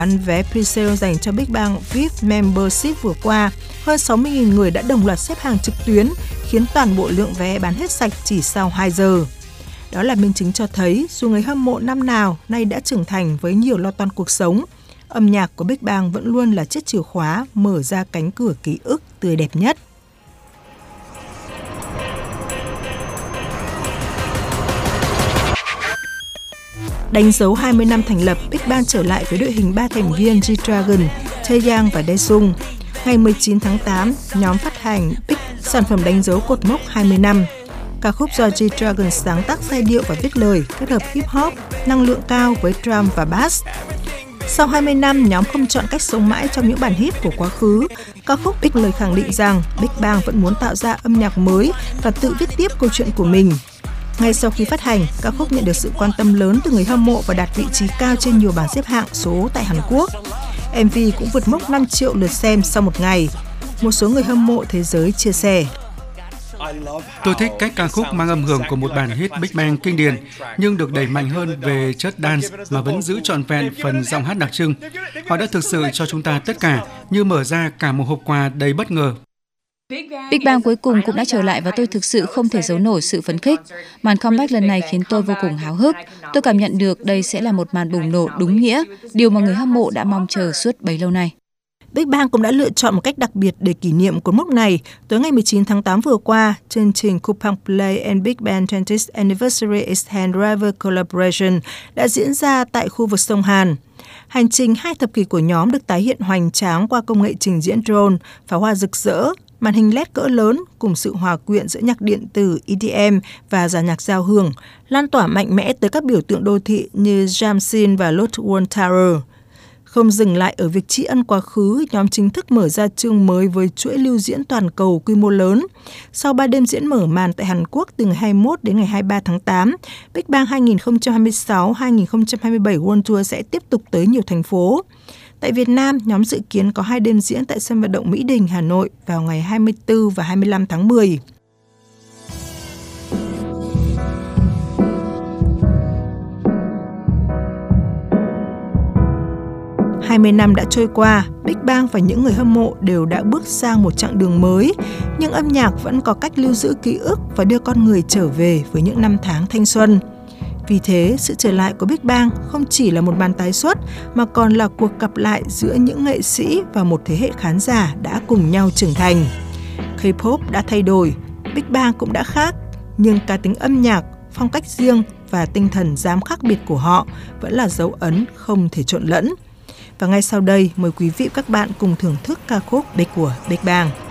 Bán vé pre-sale dành cho Big Bang VIP Membership vừa qua, hơn 60.000 người đã đồng loạt xếp hàng trực tuyến, khiến toàn bộ lượng vé bán hết sạch chỉ sau 2 giờ. Đó là minh chứng cho thấy, dù người hâm mộ năm nào nay đã trưởng thành với nhiều lo toan cuộc sống, âm nhạc của Big Bang vẫn luôn là chiếc chìa khóa mở ra cánh cửa ký ức tươi đẹp nhất. Đánh dấu 20 năm thành lập, Big Bang trở lại với đội hình 3 thành viên G-Dragon, Taeyang và Daesung. Ngày 19 tháng 8, nhóm phát hành Big, sản phẩm đánh dấu cột mốc 20 năm. Ca khúc do G-Dragon sáng tác giai điệu và viết lời, kết hợp hip-hop, năng lượng cao với drum và bass. Sau 20 năm, nhóm không chọn cách sống mãi trong những bản hit của quá khứ. Ca khúc Big lời khẳng định rằng Big Bang vẫn muốn tạo ra âm nhạc mới và tự viết tiếp câu chuyện của mình. Ngay sau khi phát hành, ca khúc nhận được sự quan tâm lớn từ người hâm mộ và đạt vị trí cao trên nhiều bảng xếp hạng số tại Hàn Quốc. MV cũng vượt mốc 5 triệu lượt xem sau một ngày. Một số người hâm mộ thế giới chia sẻ. Tôi thích cách ca khúc mang âm hưởng của một bản hit Big Bang kinh điển, nhưng được đẩy mạnh hơn về chất dance mà vẫn giữ trọn vẹn phần giọng hát đặc trưng. Họ đã thực sự cho chúng ta tất cả, như mở ra cả một hộp quà đầy bất ngờ. Big Bang cuối cùng cũng đã trở lại và tôi thực sự không thể giấu nổi sự phấn khích. Màn comeback lần này khiến tôi vô cùng háo hức. Tôi cảm nhận được đây sẽ là một màn bùng nổ đúng nghĩa, điều mà người hâm mộ đã mong chờ suốt bấy lâu nay. Big Bang cũng đã lựa chọn một cách đặc biệt để kỷ niệm cột mốc này. Tối ngày 19 tháng 8 vừa qua, chương trình Kupang Play and Big Bang 20th Anniversary Extended Rival Collaboration đã diễn ra tại khu vực sông Hàn. Hành trình 2 thập kỷ của nhóm được tái hiện hoành tráng qua công nghệ trình diễn drone, pháo hoa rực rỡ, màn hình LED cỡ lớn cùng sự hòa quyện giữa nhạc điện tử EDM và dàn nhạc giao hưởng, lan tỏa mạnh mẽ tới các biểu tượng đô thị như Jamsin và Lotte World Tower. Không dừng lại ở việc tri ân quá khứ, nhóm chính thức mở ra chương mới với chuỗi lưu diễn toàn cầu quy mô lớn. Sau 3 đêm diễn mở màn tại Hàn Quốc từ ngày 21 đến ngày 23 tháng 8, Big Bang 2026-2027 World Tour sẽ tiếp tục tới nhiều thành phố. Tại Việt Nam, nhóm dự kiến có 2 đêm diễn tại sân vận động Mỹ Đình, Hà Nội vào ngày 24 và 25 tháng 10. Hai mươi năm đã trôi qua, Big Bang và những người hâm mộ đều đã bước sang một chặng đường mới, nhưng âm nhạc vẫn có cách lưu giữ ký ức và đưa con người trở về với những năm tháng thanh xuân. Vì thế, sự trở lại của Big Bang không chỉ là một màn tái xuất mà còn là cuộc gặp lại giữa những nghệ sĩ và một thế hệ khán giả đã cùng nhau trưởng thành. K-pop đã thay đổi, Big Bang cũng đã khác, nhưng cá tính âm nhạc, phong cách riêng và tinh thần dám khác biệt của họ vẫn là dấu ấn không thể trộn lẫn. Và ngay sau đây, mời quý vị và các bạn cùng thưởng thức ca khúc Big của Big Bang.